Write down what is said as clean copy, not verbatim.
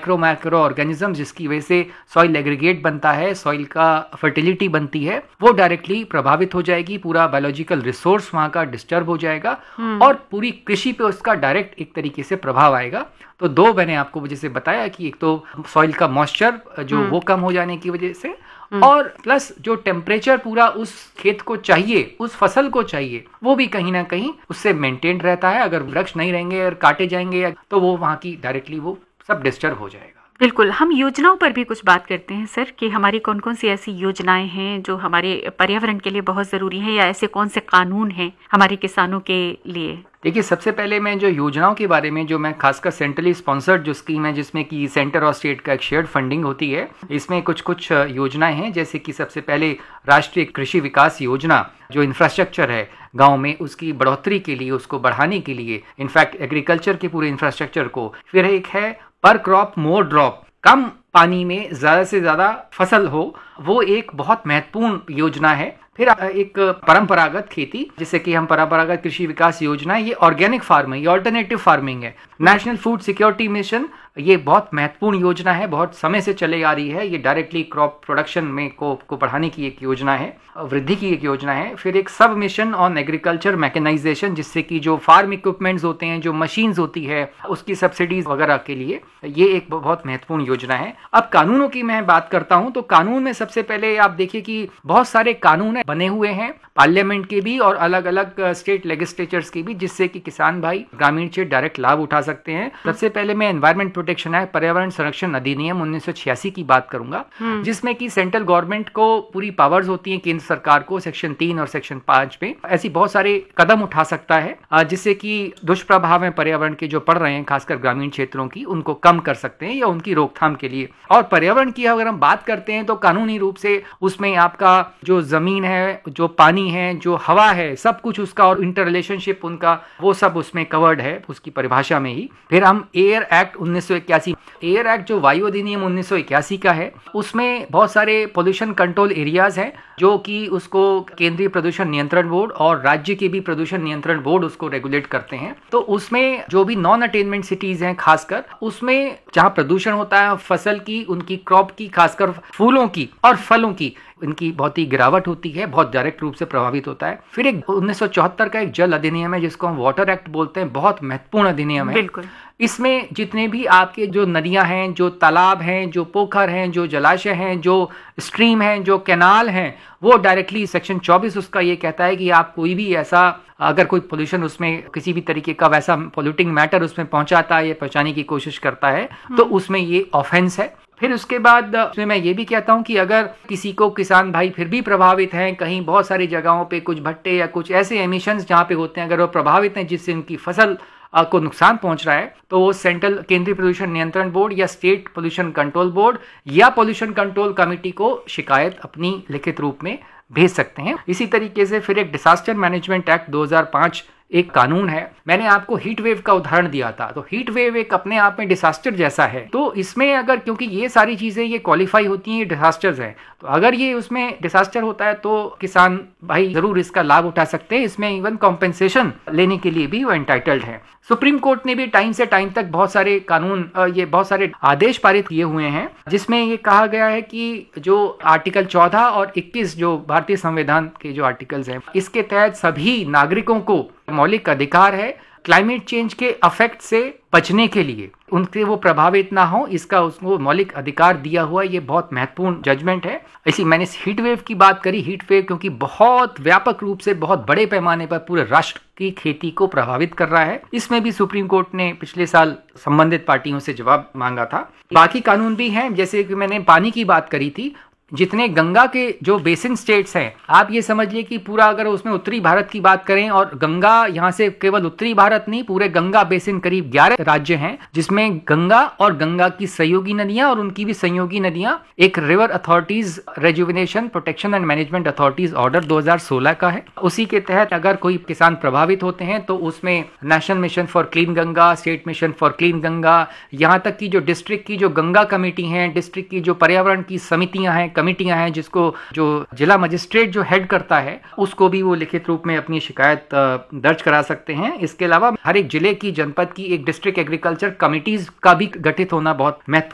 Macro organism जिसकी वजह से सॉइल एग्रीगेट बनता है, सॉइल का फर्टिलिटी बनती है, वो डायरेक्टली प्रभावित हो जाएगी। पूरा बायोलॉजिकल रिसोर्स वहां का डिस्टर्ब हो जाएगा और पूरी कृषि पे उसका डायरेक्ट एक तरीके से प्रभाव आएगा। तो दो मैंने आपको वजह से बताया कि एक तो सॉइल का मॉइस्चर जो वो कम हो जाने की वजह से, और प्लस जो टेम्परेचर पूरा उस खेत को चाहिए, उस फसल को चाहिए, वो भी कहीं ना कहीं उससे मेंटेन रहता है। अगर वृक्ष नहीं रहेंगे और काटे जाएंगे तो वो वहां की डायरेक्टली वो सब डिस्टर्ब हो जाएगा। बिल्कुल, हम योजनाओं पर भी कुछ बात करते हैं सर कि हमारी कौन कौन सी ऐसी योजनाएं हैं जो हमारे पर्यावरण के लिए बहुत ज़रूरी हैं, या ऐसे कौन से कानून हैं हमारे किसानों के लिए। देखिए, सबसे पहले मैं जो योजनाओं के बारे में, जो मैं खासकर सेंट्रली स्पॉन्सर्ड जो स्कीम है जिसमें कि सेंटर और स्टेट का एक शेयर्ड फंडिंग होती है, इसमें कुछ योजनाएं हैं। जैसे कि सबसे पहले राष्ट्रीय कृषि विकास योजना, जो इंफ्रास्ट्रक्चर है गांव में उसकी बढ़ोतरी के लिए, उसको बढ़ाने के लिए, इनफैक्ट एग्रीकल्चर के पूरे इंफ्रास्ट्रक्चर को। फिर एक है पर क्रॉप मोर ड्रॉप, कम पानी में ज्यादा से ज्यादा फसल हो, वो एक बहुत महत्वपूर्ण योजना है। फिर एक परंपरागत खेती, जिसे कि हम परंपरागत कृषि विकास योजना है, ये ऑर्गेनिक फार्मिंग, ये ऑल्टरनेटिव फार्मिंग है। नेशनल फूड सिक्योरिटी मिशन, ये बहुत महत्वपूर्ण योजना है, बहुत समय से चले आ रही है। ये डायरेक्टली क्रॉप प्रोडक्शन में को बढ़ाने की एक योजना है, वृद्धि की एक योजना है। फिर एक सब मिशन ऑन एग्रीकल्चर मैकेनाइजेशन, जिससे कि जो फार्म इक्विपमेंट्स होते हैं, जो मशीन्स होती है, उसकी सब्सिडीज वगैरह के लिए, ये एक बहुत महत्वपूर्ण योजना है। अब कानूनों की मैं बात करता हूं तो कानून में सबसे पहले आप देखिए कि बहुत सारे कानून बने हुए हैं, पार्लियामेंट के भी और अलग अलग स्टेट लेजिस्लेचर्स के भी, जिससे कि किसान भाई ग्रामीण क्षेत्र डायरेक्ट लाभ उठा सकते हैं। सबसे पहले मैं एनवायरमेंट प्रोटेक्शन एक्ट, पर्यावरण संरक्षण अधिनियम 1986 की बात करूंगा, जिसमें कि सेंट्रल गवर्नमेंट को पूरी पावर्स होती हैं, केंद्र सरकार को सेक्शन 3 और सेक्शन 5 में ऐसी बहुत सारे कदम उठा सकता है, जिससे कि दुष्प्रभाव है पर्यावरण के जो पड़ रहे हैं खासकर ग्रामीण क्षेत्रों की, उनको कम कर सकते हैं या उनकी रोकथाम के लिए। और पर्यावरण की अगर हम बात करते हैं तो कानूनी रूप से उसमें आपका जो जमीन है, जो पानी है, जो हवा है, सब कुछ उसका और इंटर रिलेशनशिप उनका, वो सब उसमें कवर्ड है उसकी परिभाषा में ही। फिर हम एयर एक्ट 1981, एयर एक्ट जो वायु अधिनियम 1981 का है, उसमें बहुत सारे पोल्यूशन कंट्रोल एरियाज हैं जो कि उसको केंद्रीय प्रदूषण नियंत्रण बोर्ड और राज्य के भी प्रदूषण नियंत्रण बोर्ड उसको रेगुलेट करते हैं। तो उसमें जो भी नॉन अटेनमेंट सिटीज हैं, खासकर उसमें जहां प्रदूषण होता है फसल की, उनकी क्रॉप की, खासकर फूलों की और फलों की, इनकी बहुत ही गिरावट होती है, बहुत डायरेक्ट रूप से प्रभावित होता है। फिर एक 1974 का एक जल अधिनियम है जिसको हम वाटर एक्ट बोलते हैं, बहुत महत्वपूर्ण अधिनियम है। बिल्कुल, इसमें जितने भी आपके जो नदियां हैं, जो तालाब हैं, जो पोखर हैं, जो जलाशय हैं, जो स्ट्रीम हैं, जो कैनाल हैं, वो डायरेक्टली सेक्शन 24 उसका ये कहता है कि आप कोई भी ऐसा, अगर कोई पोल्यूशन उसमें किसी भी तरीके का वैसा पोल्यूटिंग मैटर उसमें पहुंचाता है या पहुंचाने की कोशिश करता है तो उसमें ये ऑफेंस है। फिर उसके बाद उसमें मैं ये भी कहता हूं कि अगर किसी को, किसान भाई फिर भी प्रभावित हैं, कहीं बहुत सारी जगहों पे कुछ भट्टे या कुछ ऐसे एमिशंस जहां पे होते हैं, अगर वो प्रभावित हैं जिससे उनकी फसल को नुकसान पहुंच रहा है, तो वो सेंट्रल केंद्रीय प्रदूषण नियंत्रण बोर्ड या स्टेट पोल्यूशन कंट्रोल बोर्ड या पोल्यूशन कंट्रोल कमेटी को शिकायत अपनी लिखित रूप में भेज सकते हैं। इसी तरीके से फिर एक डिजास्टर मैनेजमेंट एक्ट 2005 एक कानून है। मैंने आपको हीट वेव का उदाहरण दिया था, तो हीट वेव एक अपने आप में डिजास्टर जैसा है। तो इसमें अगर, क्योंकि ये सारी चीजें ये क्वालिफाई होती हैं, ये डिजास्टर्स हैं, तो अगर ये उसमें डिजास्टर होता है तो किसान भाई जरूर इसका लाभ उठा सकते हैं। इसमें इवन कॉम्पेंसेशन लेने के लिए भी वो एंटाइटल्ड है। सुप्रीम कोर्ट ने भी टाइम से टाइम तक बहुत सारे कानून, ये बहुत सारे आदेश पारित किए हुए हैं, जिसमें ये कहा गया है कि जो आर्टिकल 14 और 21 जो भारतीय संविधान के जो आर्टिकल्स हैं, इसके तहत सभी नागरिकों को मौलिक अधिकार है क्लाइमेट चेंज के अफेक्ट से बचने के लिए, उनसे वो प्रभावित ना हो, इसका उसको मौलिक अधिकार दिया हुआ। ये बहुत महत्वपूर्ण जजमेंट है। इसी मैंने हीट वेव की बात करी, हीट वेव क्योंकि बहुत व्यापक रूप से, बहुत बड़े पैमाने पर पूरे राष्ट्र की खेती को प्रभावित कर रहा है। इसमें भी सुप्रीम कोर्ट ने पिछले साल संबंधित पार्टियों से जवाब मांगा था। बाकी कानून भी हैं, जैसे कि मैंने पानी की बात करी थी, जितने गंगा के जो बेसिन स्टेट्स हैं, आप ये समझिए कि पूरा अगर उसमें उत्तरी भारत की बात करें, और गंगा यहाँ से केवल उत्तरी भारत नहीं, पूरे गंगा बेसिन करीब 11 राज्य हैं, जिसमें गंगा और गंगा की सहयोगी नदियां और उनकी भी सहयोगी नदियां एक river authorities rejuvenation protection and management authorities order 2016 का है। उसी के तहत अगर कोई किसान प्रभावित होते हैं तो उसमें national mission for clean Ganga, state mission for clean Ganga, यहाँ तक की जो डिस्ट्रिक्ट की जो गंगा कमेटी है, डिस्ट्रिक्ट की जो पर्यावरण की समितियां हैं, कमेटियां हैं, जिसको जो जिला मजिस्ट्रेट जो हेड करता है, उसको भी वो लिखित रूप में अपनी शिकायत दर्ज करा सकते हैं। इसके अलावा हर एक जिले की, जनपद की एक डिस्ट्रिक्ट एग्रीकल्चर कमिटीज का भी गठित होना बहुत महत्वपूर्ण